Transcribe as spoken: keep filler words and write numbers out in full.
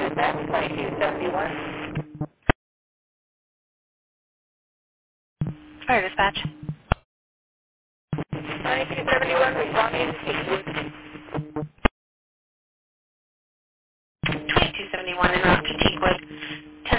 That's twenty-two seventy-one. Fire dispatch. twenty-two seventy-one, responding to Teakwood. twenty-two seventy-one in route to Teakwood.